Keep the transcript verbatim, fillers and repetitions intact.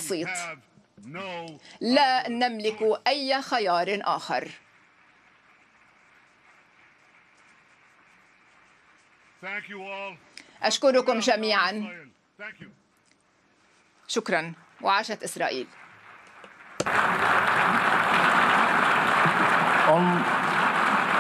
بسيط: لا نملك أي خيار آخر. أشكركم جميعا. شكرا، وعاشت إسرائيل.